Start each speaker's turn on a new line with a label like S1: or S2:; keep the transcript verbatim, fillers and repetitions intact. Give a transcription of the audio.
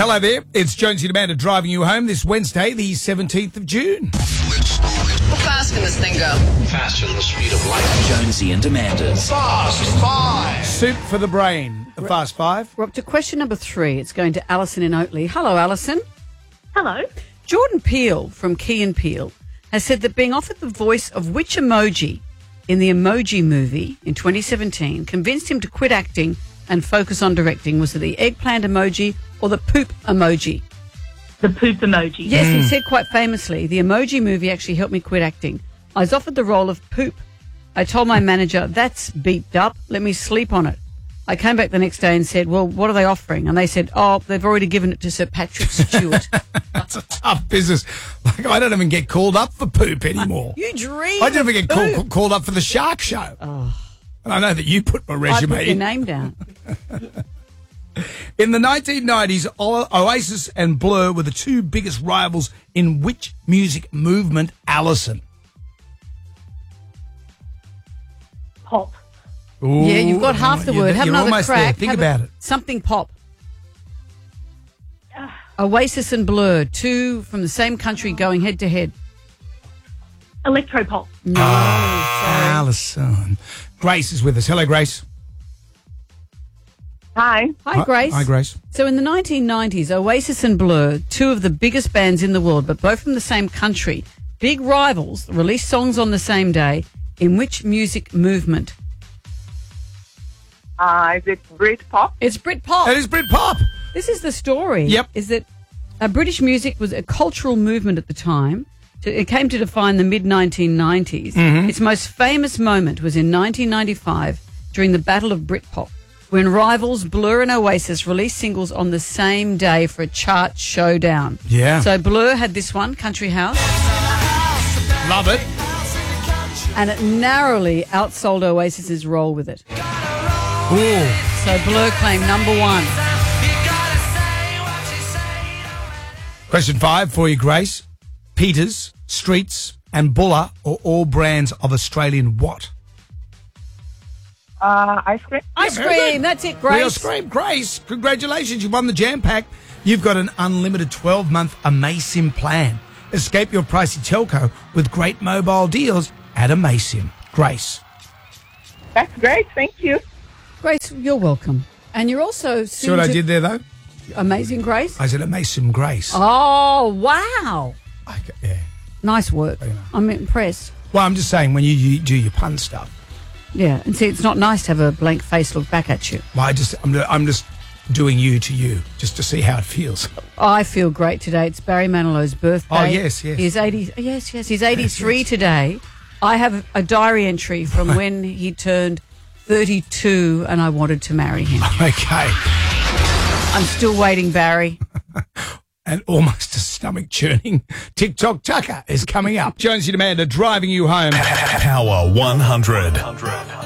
S1: hello there. It's Jonesy Demanda driving you home this Wednesday, the seventeenth of June.
S2: How fast can this thing go?
S3: Faster than the speed of light.
S4: Jonesy and Demanda's
S3: Fast Five.
S1: Soup for the brain. The Fast Five.
S5: We're up to question number three. It's going to Alison in Oatley. Hello, Alison.
S6: Hello.
S5: Jordan Peele from Key and Peele has said that being offered the voice of which emoji in the Emoji Movie in twenty seventeen convinced him to quit acting and focus on directing. Was it the eggplant emoji or the poop emoji?
S6: The poop emoji.
S5: Yes, he said quite famously, the Emoji Movie actually helped me quit acting. I was offered the role of poop. I told my manager, that's beeped up. Let me sleep on it. I came back the next day and said, well, what are they offering? And they said, oh, they've already given it to Sir Patrick Stewart.
S1: That's a tough business. Like, I don't even get called up for poop anymore.
S5: You dream
S1: I don't even get
S5: of
S1: call, called up for the Shark Show.
S5: Oh.
S1: And I know that you put my
S5: I
S1: resume
S5: put your
S1: in.
S5: name down.
S1: In the nineteen nineties, O- Oasis and Blur were the two biggest rivals in which music movement, Alison?
S6: Pop.
S1: Ooh,
S5: Yeah, you've got half the
S1: you're-
S5: word. Have
S1: you're
S5: another
S1: almost
S5: crack.
S1: there. Think
S5: Have
S1: about
S5: a-
S1: it.
S5: Something pop. Oasis and Blur, two from the same country going head to head.
S6: Electropop.
S5: No,
S1: Ah, Alison. Grace is with us. Hello, Grace.
S6: Hi.
S5: Hi, Grace.
S1: Hi, Grace.
S5: So in the nineteen nineties, Oasis and Blur, two of the biggest bands in the world, but both from the same country, big rivals, released songs on the same day. In which music movement?
S7: Uh, is it Britpop?
S5: It's Britpop.
S1: It is Britpop.
S5: This is the story.
S1: Yep.
S5: Is that uh, British music was a cultural movement at the time. To, it came to define the mid nineteen nineties.
S1: Mm-hmm.
S5: Its most famous moment was in nineteen ninety-five during the Battle of Britpop, when rivals Blur and Oasis released singles on the same day for a chart showdown.
S1: Yeah.
S5: So Blur had this one, Country House,
S1: Love it.
S5: and it narrowly outsold Oasis's role with it.
S1: Ooh.
S5: So Blur claimed number one.
S1: Question five for you, Grace. Peters, Streets, and Buller are all brands of Australian what?
S7: Uh, ice cream?
S5: Ice
S1: very
S5: cream,
S1: good.
S5: that's it,
S1: Real
S5: Grace.
S1: Scream. Grace, congratulations. You won the Jam Pack. You've got an unlimited twelve-month Amasim plan. Escape your pricey telco with great mobile deals at Amasim. Grace.
S7: That's great. Thank you.
S5: Grace, you're welcome. And you're also
S1: See what I did there, though?
S5: Amazing Grace.
S1: I said Amasim Grace.
S5: Oh, wow.
S1: I, yeah.
S5: Nice work.
S1: know.
S5: I'm impressed.
S1: Well, I'm just saying, when you, you do your pun stuff,
S5: Yeah, and see, it's not nice to have a blank face look back at you.
S1: well, I just, I'm, I'm just doing you to you, just to see how it feels.
S5: I feel great today. It's Barry Manilow's birthday.
S1: Oh, yes, yes.
S5: He's eighty. Yes, yes. He's eighty-three
S1: yes.
S5: today. I have a diary entry from when he turned thirty-two, and I wanted to marry him.
S1: Okay.
S5: I'm still waiting, Barry.
S1: And almost a stomach churning TikTok Tucker is coming up. Jonesy Demanda driving you home.
S8: Power one hundred.